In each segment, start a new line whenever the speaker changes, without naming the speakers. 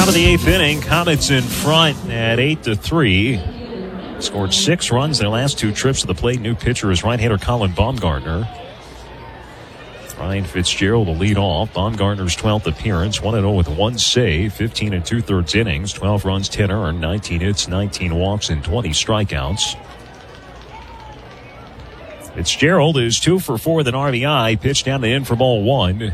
Top of the 8th inning, Comets in front at 8-3. Scored 6 runs their last 2 trips to the plate. New pitcher is right-hander Colin Baumgartner. Ryan Fitzgerald will lead off. Baumgartner's 12th appearance, 1-0 with 1 save, 15 2/3 innings, 12 runs, 10 earned, 19 hits, 19 walks, and 20 strikeouts. Fitzgerald is 2 for 4 with an RBI, pitched down the end for ball 1.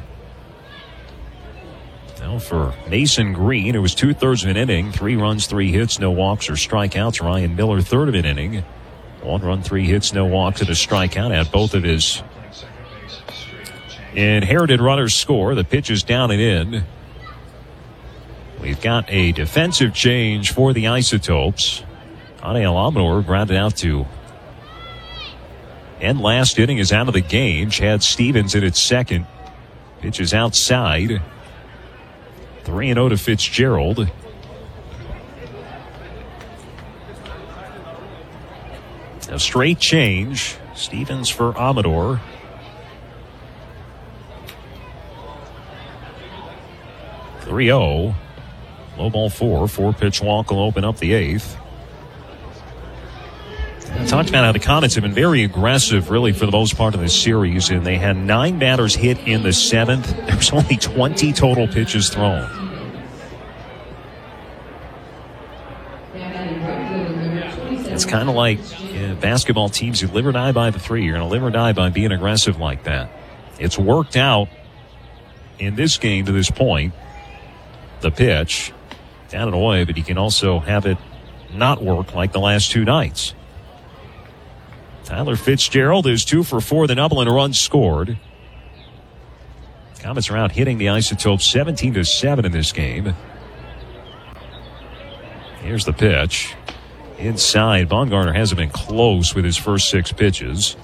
Now for Mason Green, it was 2/3 of an inning, 3 runs, 3 hits, no walks or strikeouts. Ryan Miller, 1/3 of an inning, 1 run, 3 hits, no walks, and a strikeout. At both of his inherited runners score. The pitch is down and in. We've got a defensive change for the Isotopes. Anael Amador grounded out to end last inning, is out of the game. Chad Stevens in at second. Pitch is outside. 3-0 to Fitzgerald. A straight change. Stevens for Amador. Low ball 4. 4-pitch walk will open up the 8th. I talked about how the Comets have been very aggressive, really, for the most part of this series, and they had 9 batters hit in the 7th. There's only 20 total pitches thrown. It's kind of like basketball teams. You live or die by the 3. You're going to live or die by being aggressive like that. It's worked out in this game to this point. The pitch down and away, but you can also have it not work like the last 2 nights. Tyler Fitzgerald is 2 for 4, the double and a run scored. Comets are out hitting the Isotopes 17-7 in this game. Here's the pitch. Inside, Baumgartner hasn't been close with his first 6 pitches.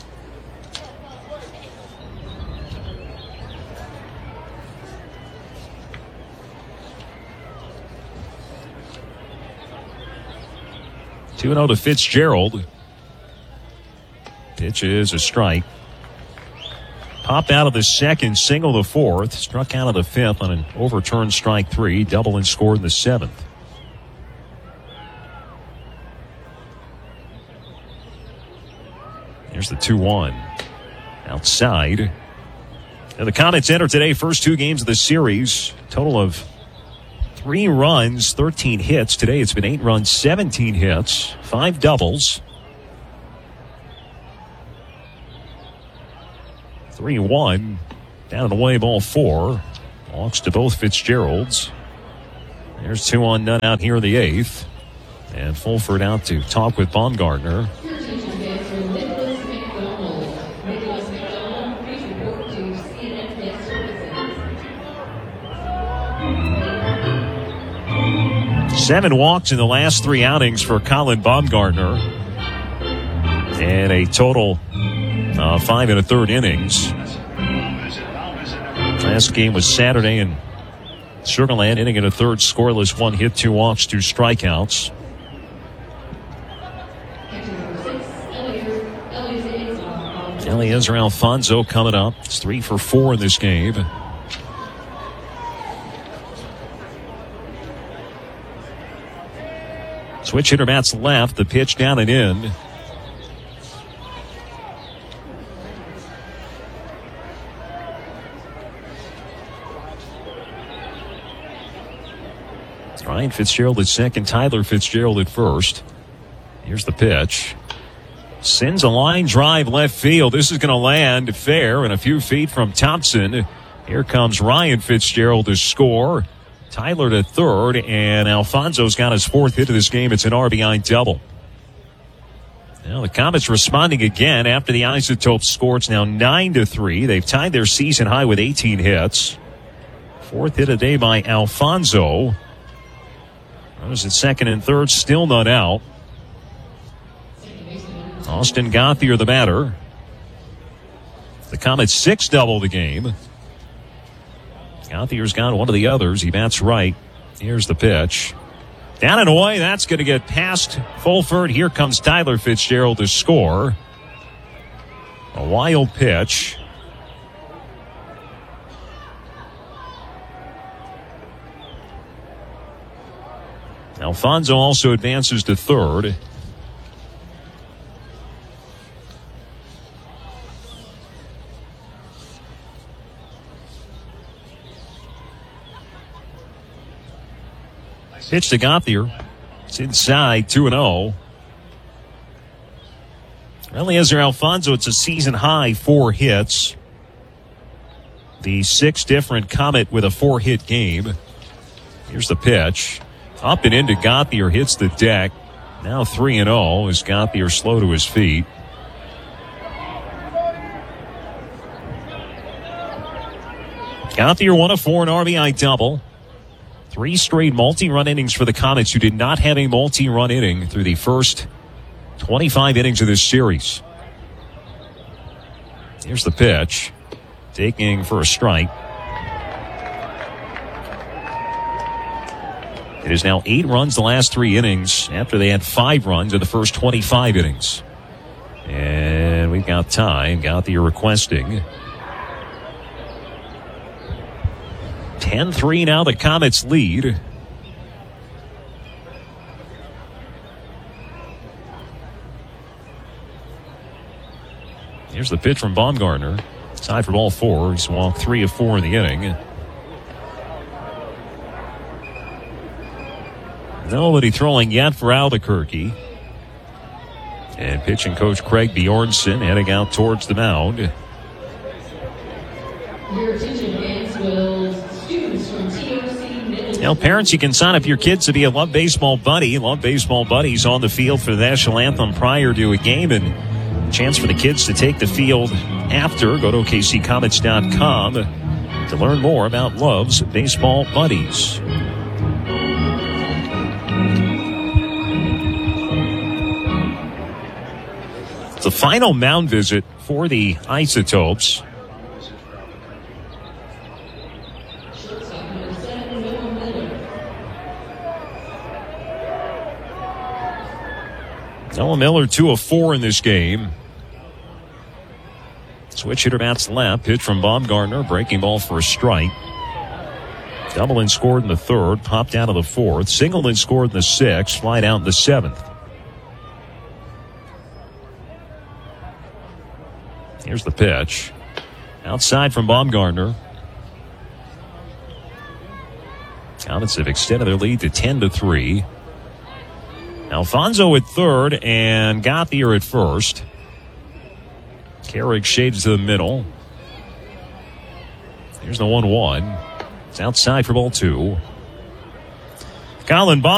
Two-0 to Fitzgerald. Pitch is a strike. Popped out of the 2nd, single the 4th, struck out of the 5th on an overturned strike 3, double and scored in the 7th. Here's the 2-1. Outside. And the Comets enter today first 2 games of the series. Total of 3 runs, 13 hits. Today it's been 8 runs, 17 hits, 5 doubles. 3-1. Down and away, ball 4. Walks to both Fitzgeralds. There's 2 on, none out here in the 8th. And Fulford out to talk with Baumgartner. Seven walks in the last 3 outings for Colin Baumgartner. And a total 5 1/3 innings. Last game was Saturday in Sugar Land, inning and a third, scoreless, 1 hit, 2 walks, 2 strikeouts. Eliezer Alfonso coming up. It's 3 for 4 in this game. Switch hitter bats left. The pitch down and in. It's Ryan Fitzgerald at second. Tyler Fitzgerald at first. Here's the pitch. Sends a line drive left field. This is going to land fair and a few feet from Thompson. Here comes Ryan Fitzgerald to score. Tyler to third, and Alfonso's got his 4th hit of this game. It's an RBI double. Now the Comets responding again after the Isotopes score. It's now 9-3. They've tied their season high with 18 hits. 4th hit a day by Alfonso. Runners at second and third, still none out. Austin Gauthier the batter. The Comets 6 double the game. Gauthier's got one of the others. He bats right. Here's the pitch. Down and away. That's going to get past Fulford. Here comes Tyler Fitzgerald to score. A wild pitch. Alfonso also advances to third. Pitch to Gauthier. It's inside, 2-0. Eliezer Alfonso, it's a season high 4 hits. The 6 different Comet with a 4-hit game. Here's the pitch. Up and into Gauthier, hits the deck. Now 3-0 as Gauthier slow to his feet. Gauthier 1 of 4, an RBI double. 3 straight multi-run innings for the Comets, who did not have a multi-run inning through the first 25 innings of this series. Here's the pitch. Taking for a strike. It is now 8 runs the last 3 innings after they had 5 runs in the first 25 innings. And we've got time. Gauthier requesting. 10-3 now, the Comets lead. Here's the pitch from Baumgartner. Tied for ball 4. He's walked 3 of 4 in the inning. Nobody throwing yet for Albuquerque. And pitching coach Craig Bjornson heading out towards the mound.
Your attention, fans, will students from TOC Middle.
Now, parents, you can sign up your kids to be a Love Baseball Buddy. Love Baseball Buddies on the field for the national anthem prior to a game, and a chance for the kids to take the field after. Go to OKCComets.com to learn more about Love's Baseball Buddies. The final mound visit for the Isotopes. Noah Miller 2 of 4 in this game. Switch hitter bats left. Pitch from Baumgartner. Breaking ball for a strike. Doubleman scored in the 3rd. Popped out of the 4th. Singleton scored in the 6th. Flied out in the 7th. Here's the pitch. Outside from Baumgartner. Comets have extended their lead to 10-3. Alfonso at 3rd and Gauthier at 1st. Carrick shades to the middle. Here's the 1-1. It's outside for ball 2. Colin Baumgartner